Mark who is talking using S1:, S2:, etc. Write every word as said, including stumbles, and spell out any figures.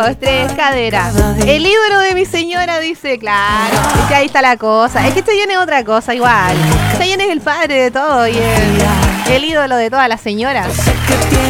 S1: dos, tres, cadera. El ídolo de mi señora dice, claro, es que ahí está la cosa. Es que Chayanne es otra cosa igual. Chayanne es el padre de todo y el, el ídolo de todas las señoras.